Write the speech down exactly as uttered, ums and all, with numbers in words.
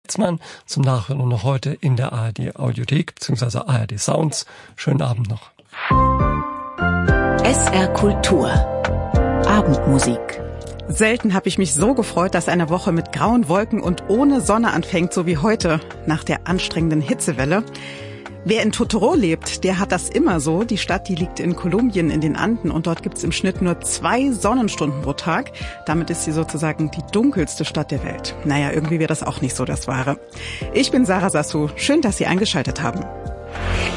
Sitzmann. Zum Nachhören noch heute in der A R D Audiothek bzw. A R D Sounds. Schönen Abend noch. S R Kultur. Abendmusik. Selten habe ich mich so gefreut, dass eine Woche mit grauen Wolken und ohne Sonne anfängt, so wie heute, nach der anstrengenden Hitzewelle. Wer in Totoro lebt, der hat das immer so. Die Stadt, die liegt in Kolumbien in den Anden und dort gibt's im Schnitt nur zwei Sonnenstunden pro Tag. Damit ist sie sozusagen die dunkelste Stadt der Welt. Naja, irgendwie wäre das auch nicht so das Wahre. Ich bin Sarah Sassou. Schön, dass Sie eingeschaltet haben.